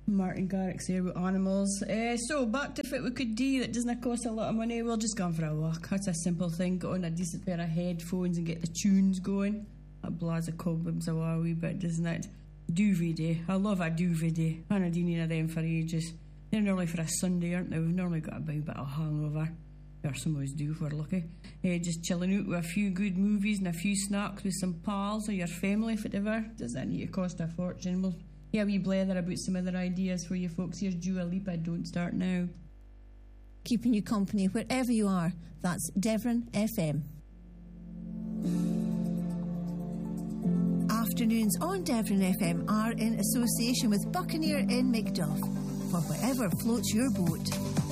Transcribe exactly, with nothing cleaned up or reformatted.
Martin Garrix there with Animals. Uh, so, back to Fit We Could Do. That doesn't cost a lot of money. We'll just go for a walk. That's a simple thing. Get on a decent pair of headphones and get the tunes going. That blasts the cobwebs away a wee bit, doesn't it? Duvet day. I love a duvet day. I haven't done any of them for ages. They're normally for a Sunday, aren't they? We've normally got a bit of hangover. Or some always do if we're lucky. Uh, just chilling out with a few good movies and a few snacks with some pals or your family, if it ever. Does that need to cost a fortune? We'll yeah, we blather about some other ideas for you folks. Here's Dua Lipa, Don't Start Now. Keeping you company wherever you are. That's Devon F M. Afternoons on Devon F M are in association with Buccaneer in Macduff for whatever floats your boat.